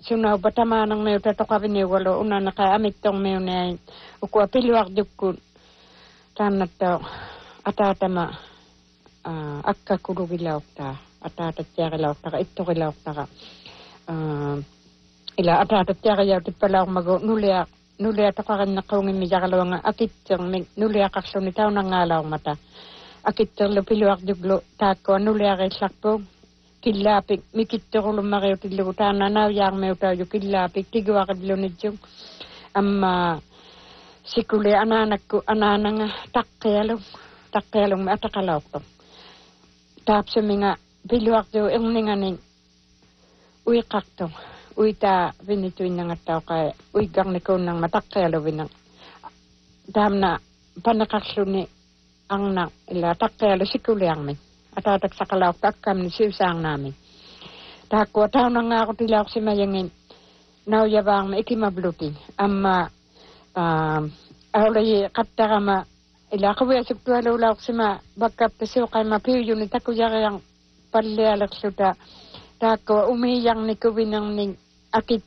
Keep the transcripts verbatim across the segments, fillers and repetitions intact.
sunaw batamanang meu tatokabini walo una naka amitong meu ne ukwa piluak dukun tanat atatama akka kulugilaukta atata tiagilaukta ittogilaukta ila atata tiagiyauti palauk mago nulia nulia tokakan nakaungin mi jakalawanga akitjang nulia kaksoni tau nangalaw mata akitjang lo piluak duglo tako nulia kaislakpo kilapik mikittorulu mariutillugu taana nauyang meutauju kilapik tiguakadlo nijjung amma sikule ananakku anananga taqqiyalung taqqiyalung me atakalaukto taapseminga piluakju engninganing uiqaqto uita vinituinangattau kai uigarnikunang mataqqiyalo vinang damna panakasluni angna ila taqqiyalo sikuleangmi atatak sakalauk takkam ni siusang namin. Takwa tao na nga ako tilaok si mayangin. Nauyabang maikimabluti. Amma uh, awlay katakama ila kawaya suktualo laok si ma bagkap tasiyo kay mapiyo ni takuyakayang palialak suta. Takwa umiyang ni kuwinang ning akit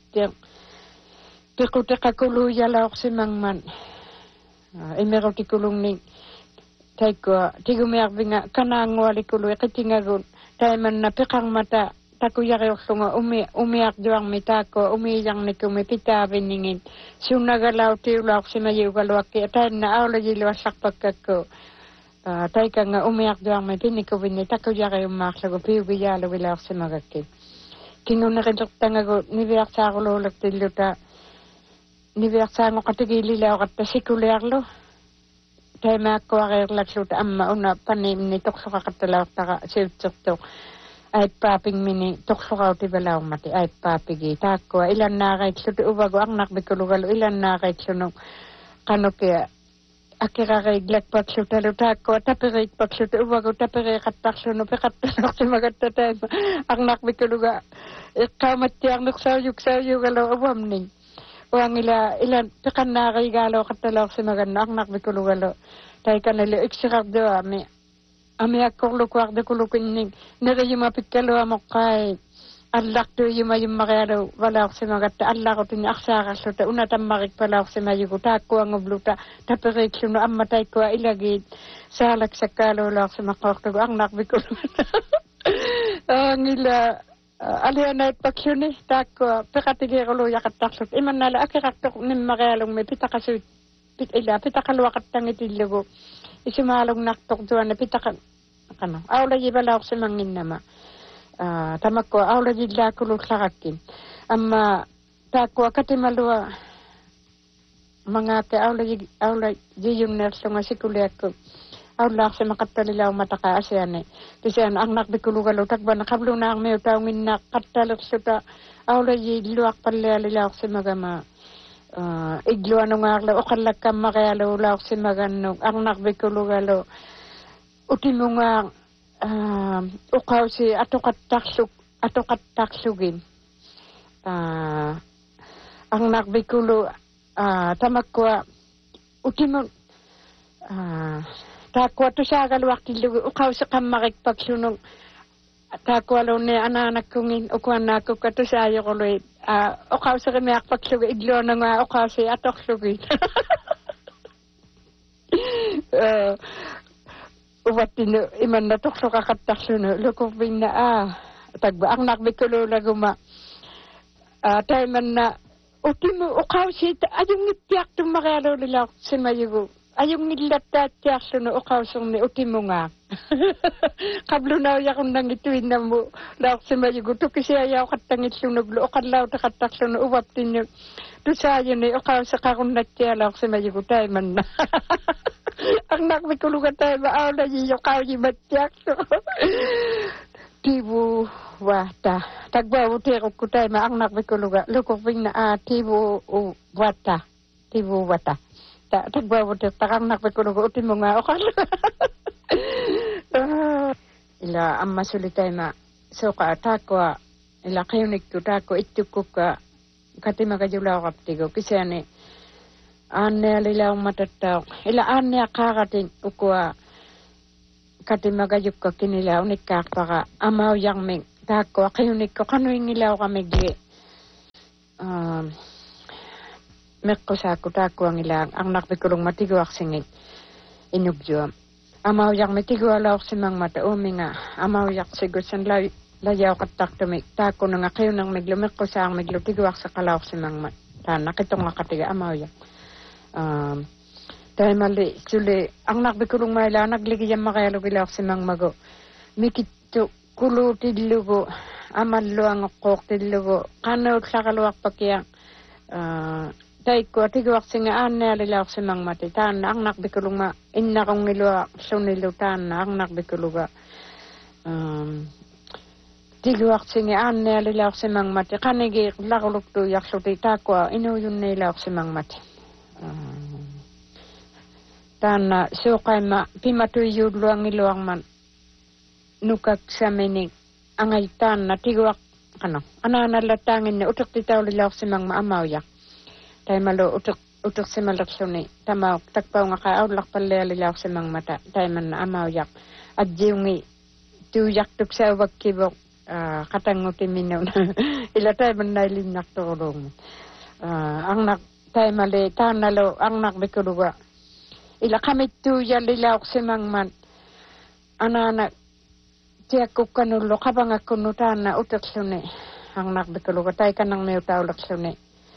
pikutakakuloya laok si mangman. Uh, Imero tikulong ning taiko tigumiak binga kanang wali kului kitingagun taiman na pikang mata takuyari osunga umi umiak juang mitako umi yang nikumi pita biningin sunagalau tiulauk simayu galuaki tain na awla jilu sakpakako taika nga umiak juang mi piniko bini takuyari umak lagu piu biyalu wilauk simagaki kinuna kintuk tangago nibiak sa kululak tiluta nibiak sa ngo katigililaw katta sikuliarlo Taima ko akerlak suta amma una panim ni toksoka katalaw taka sirtsoktok ay paping mini toksoka uti balaw mati ay papigi tako ilan na kahit suta ubago ang nakbikulugalo ilan na kahit sunong kano kaya akira kay glak pak suta lutako tapirik pak suta ubago tapirik katak suno pekatalok si magata tayo ang nakbikuluga ikaw matiyang nuksaw yuksaw yugalo awam ning Wang ila ilan pekan na kay galo katalok si maganda ang nakbikulugalo. Tay kanila iksikak do ami ami akkorlo kwak de kulukin ning nere yuma pikkalo amok kay allak do yuma yuma kayalo wala si magata allak ko tin aksaka suta una tamarik pala si mayugo takko ang obluta tapirik suno amma tay ko ilagid salak sakalo lak si makokto ang nakbikulugalo. Ang ila Aliana paksuni tako pekatige kalo yakataksot iman nala akiraktok nimmagalong may pitakasut pit ila pitakaluakat tangitilugo isimalong naktok duan na pitakan kano awla yibalaw si mangin nama uh, tamakko awla yidla kuluk lakakin amma tako akatimalua mga te awla yid awla yiyong nerso nga sikuliako Allah sa makatalilaw mataka asyane. Tisan ang nakbikulugalo takba nakablo na ang may taongin na katalok suta awla yiluak palalilaw sa magama. Uh, iglo ano nga akla o kalakam makayalo law sa magano ang nakbikulugalo utimo nga uh, ukaw si atokat taksuk atokat taksugin. Uh, ang nakbikulo uh, tamakwa utimo uh, Takwa to siya galwak tilugo ukaw sa kamarik pagsunong takwa lo ne ananak kongin ukuan nako kato siya yo koloy ukaw sa kamiak pagsugo iglo na nga ukaw si atok sugi uwatin iman na tok suka katak suno lukong bing na ah tagba ang nakbikulo laguma tayo man na utimo ukaw si ayong nitiak tumakalo nila si mayugo Ayong nilata tiyak suno ukaw sung ni utimo nga. Kablo na yakong nangituin na mo. Laok si mayuguto kasi ayaw katangit sunog lo. Ukalaw takatak suno uwap tinyo. Tusayo ni ukaw sa kakong natya laok si mayuguto ay man na. Ang nakbikulugan tayo maaw na yiyo kaw yi matyak so. Tibu wata. Tagbawo tiro ko tayo maang nakbikulugan. Lukuping na ah tibu wata. Tibu wata. Tak tagbawo te takang nakbikulo utin mo nga okal. Ila amma sulitay ma so ka takwa ila kayunik ko tako itukko ka kati magajulaw kaptigo kasi ani ane lilaw matataw ila ane akakating ukwa kati magajuk ka kinilaw nikak paka amaw yang ming tako kayunik ko kanoy nilaw kamigli um mekko sa ko ta ko ang ilang ang nakbikulong matiguak singit inugjo amaw yak matigualaw simang mata uminga amaw yak sigur san la layaw katak to mi ta ko nga kayo nang meglumek ko sa ang meglutiguak sa kalaw simang mata nakitong nakatiga amaw yak um dahil mali suli ang nakbikulong maila nagligyan makayalo gilaw simang mago mikito kulo tidlugo amallo ang kok tidlugo kanaw sa kaluwak pakiyang uh, tay ko tigwak singa anna lilaw simang matitan ang nakbikulong ma inna kong nilwa sunilutan ang nakbikuluga um tigwak singa anna lilaw simang mati kanigi lakuluk tu yak suti takwa ino yun nilaw simang mati um, tan sukay ma pimatuyo luang iluang man nukak sa minig angay tan na tigwak ano anana latangin na utok titaw lilaw simang maamaw yak tay malo utok utok si malaksoni tamaw takpaw nga ka awlak pala lilaw simang mata tay man na amaw yak at jiungi tuyak tuk sa wag kibok uh, katanguti minaw na ila tay man na ilinak tulong uh, ang nak tay mali tanalo ang nakbikuluga ila kami tuya lilaw simang man anana tiyak ko kanulo kabang ako nutan na utok suni ang nakbikuluga tay kanang may utawlak suni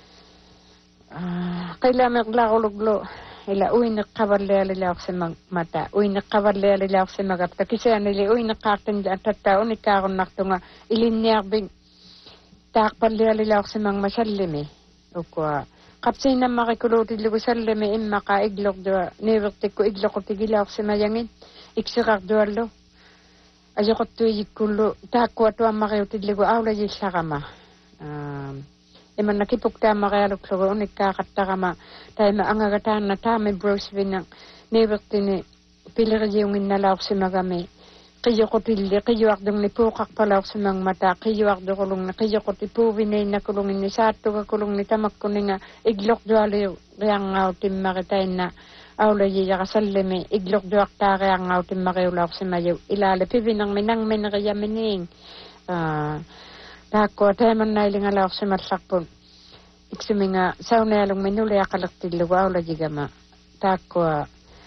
Uh, kailangan maglakuluglo ila uy nakabarle lilaw sa mata uy nakabarle lilaw sa magapta kasi anili uy nakaktan dyan tattao ni kakon naktunga ilinyag bing takbarle lilaw sa mga masalimi ukwa kapsay na makikulutid ligo salimi im maka iglok doa niruktik ko iglok ko tigilaw sa mayangin iksikak doa lo ayokot to yikulo takwa to ang makiutid ligo awla yisakama um iman nakipukta makayalok logo unik kakatakama tayo maangagatan na tami bros binang nirukti ni piliriyungin na laok si magami kayo ko tili kayo akdong ni pukak palaok si mang mata kayo akdo kulong na kayo ko tipuwinay na kulongin ni sato ka kulong ni tamak ko nga iglok duwali riyang ngaw tim makitay na awla yiya kasalimi iglok duwak ta riyang ngaw tim makiulaok si mayo ilala pibinang minang minakaya mining ah uh, Tako tayo man nailing alaw si marsakpon. Iksumi nga saw na yalong minuli akalaktil luwa o lagi gama. Tako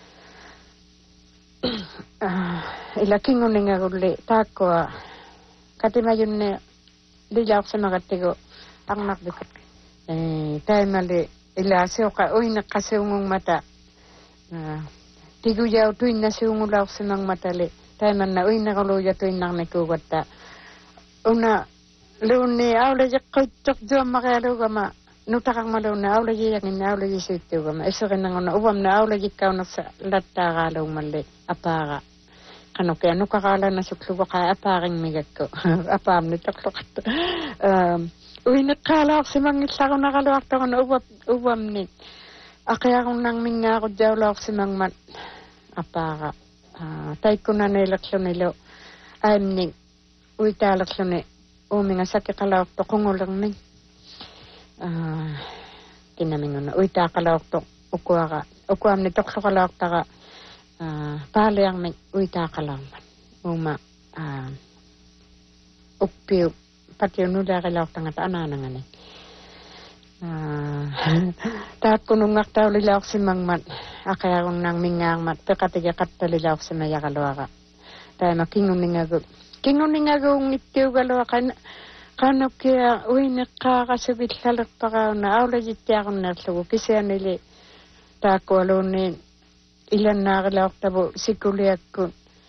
uh, ilaking uning aguli. Tako katimayon na lilaw sa magatigo ang nakbikot. Eh, tayo mali ilasyo ka uy nakasiungong mata. Uh, tigo yaw tuwin na siungulaw sa mga matali. Tayo man na uy nakuluya tuwin nang nikuwat ta. Una Luni awla jak koitok do makalo gama nutakang maluna awla jak ngin awla jisitu gama esoken ngona ubam na awla jikaw na sa latta galo mali apara kano kaya nukakala na sukluwa ka aparing migako apam ni taklokat um uy nakala si mangit sa ko nakalawak to na ubam ubam ni akaya kung nang minga ko jawlak si mangmat apara tay ko na neleksyon nilo ayam ni uy talaksyon ni o mga sakit kalawak to kungulong min. Ah, kinaming na. Uy ta kalawak to ukwa ka. Ukwa ni tokso kalawak ta ka. Ah, pali ang min uy ta kalawak. Uma ah ukpiw pati no da kalawak ta nga ta ana nga ni. Ah, ta kunungak ta lilawak si mangmat. Akaya kung nang mingang mat pekatiga kat lilawak si maya kalawaka. Tayo makingon ni nga Kingon ni nga gawang itiw galawa kan kano kaya uy nakakasabit halak pa ka na awla jitya akong nasago kasi anili tako alo ni ilan nakalawak tabo sikuliak ko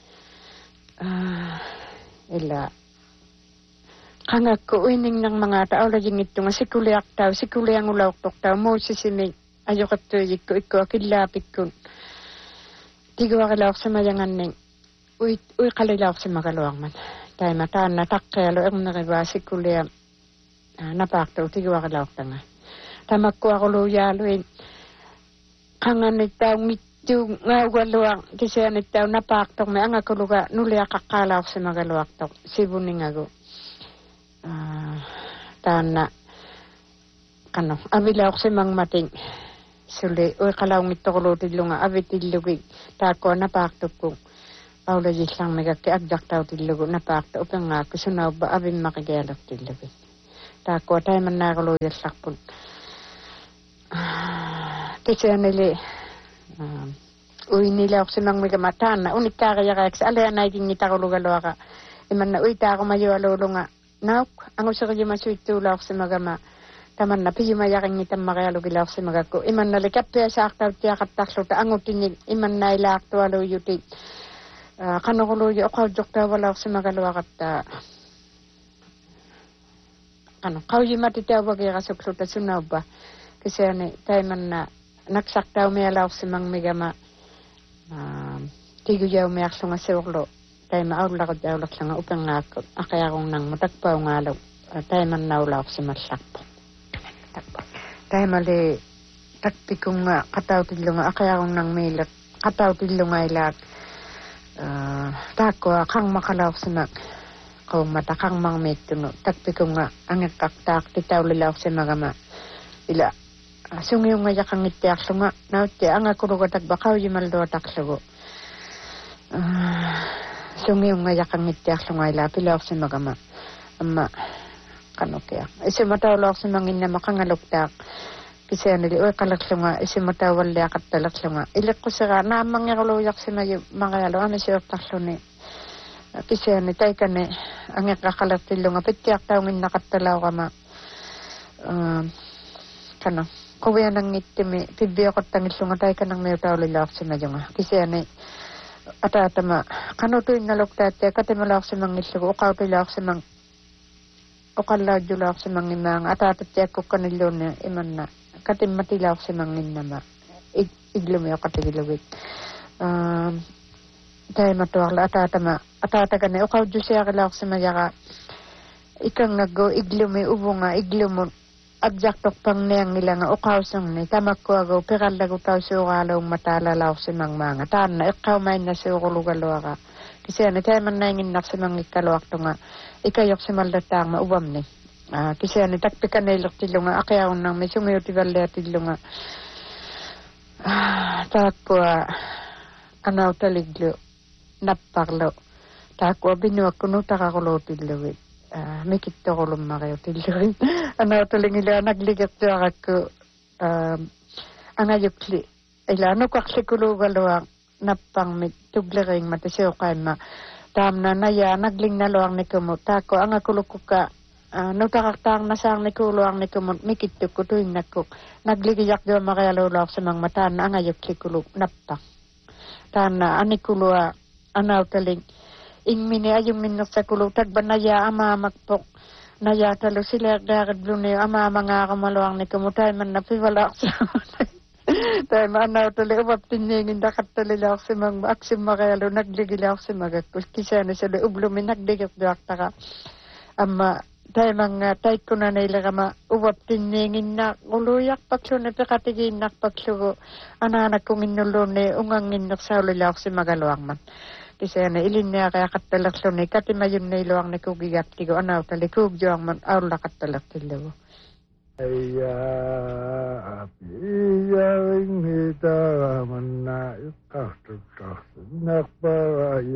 ah ila kangak ko uy ning ng mga tao la jing ito nga sikuliak tao sikuliang ulawak tok tao mo sisimig ayokot to yiko iko akilapit ko tigo akalawak sa mayangan ning Uy, uy kalilawak si magaluwang man. Tayo mataan na takkelo ang nakibasi kuliya uh, napakto tigawa kalawak ta nga. Tamak ko ako luyalo eh. Kangan itaw mityo nga galuwang kasi an itaw napakto may ang ako luga nuliya kakalawak si magaluwak to. Sibuning ako. Uh, taan na kano, abilawak si mang mating. Suli, uy kalawang ito kulutid lunga, abitilugig. Tako napakto ko. Awla jislang megaki agdak tau tilugo na pakta upang nga kusunaw ba abin makigalak tilugo. taakua taimannaaruluiallarput kisianili uinilaorsimangmikama taanna unikkaariaraaks alianaikingitarulugaluaqa imanna uitaarumajualuulunga nauk anguseriumasuittuulaorsimagama tamanna piyumajaringitammaриалугилаорсимагакку иманнали каппиасаартаутиақаттарлута ангутинник иманнаилаартуалуйути канорулуйи оқаутжортаавалаорсимагалуақатта ано қаujimатитаавагиерасуклута сунауппа кисиани тайманна наксартаумиалаорсимангмигама тигуяумиарлунга сеорлу тайма ауллақутаулерланга упенгаакку ақиаруннангма такпаунгаалу тайманнаулаорсималларпу taimali takpikunga qatautillunga aqayarunnang miilak qatautillunga ilaak taakua qangmaqalaorsimak qaummata qangmangmiittunu takpikunga angeqqartaaq titaulilausimagama ila sungiunga yaqangittiarlunga nautti angakuluga takbaqaujimalluataqlugu sungiunga yaqangittiarlunga ila pilaorsimagama amma kanukia isimatawlaorsimanginna maqangaluktaaq kisianili uiqalaklunga isimatawalliaqattalaqlunga iliqqusera naammangeruluuyarsimayu maqayalu amisiortarluni kisiani taikani angeqqaqalertillunga pittiartaunginnaqattalauqama kana quvianangittimi pibbiyoqottangillunga taikanarmiutaulilaorsimayunga kisiani ataatama qanutuinnaluktaattia katimalaorsimangillugu uqautilaorsimang oqallaajjulaorsimangimmaanga ataatattiakkukkanilluunni imanna katimmatilaaorsimanginnama iglumi oqatigiluvik taimatuarla ataatama ataatakani oqaujjusiaqilaorsimayaqa ikangaggu iglumi uvunga iglumut ajjartorparniangilanga oqausungni tamakkuagu pirallagu tausuuraalaummma taalalaorsimangmaanga taanna iqqaumainna suurulugaluaqa kisiani taimannainginnarsimangikkaluartunga ikajorsimallattaarma uvamni kisiani takpikaneilertillunga aqiarunnarmi sungiutivalliatillunga taakkua anautaliglu napparlu taakkua pinuakkunu taqaruluutillugi mikittorulummariutillugi anautalingila anagligertuarakku angajukli ila nukarlikuluugalua napparmit tugleringma tasiuqaimma taamna naya naglingnaluarnikumut taakku angakulukkuka nutaqartaarnasaarnikuluarnikumut mikittukku tuinnakkuk nagligijarjuamarialuulaorsimangma taanna angajuklikuluk nappar taanna anikulua anautaling ingmini ajunginnersakulu takba naya amaamakpoq naya talu sileerdaaridluni amaamangaarumaluarnikumut taimanna pivalaarsiamut taima anautali ubaptinniingin daqattalilaorsimangma aksimmarialu nagligilaorsimagakku kisiani sali ublumi nagligirtuartaqa amma taimanga taikkunanailerama ubaptinniinginna uluuyarpakluni peqatigiinnarpaklugu anaanakkunginnulluunni unganginnersaulilaorsimagaluarman kisiani ilinniariaqattalerluni katimayunnailuarnikugigattigu anautali kuugjuarman aullaqattalertillugu Ayya apiya ingita manna iqahtukah nakpa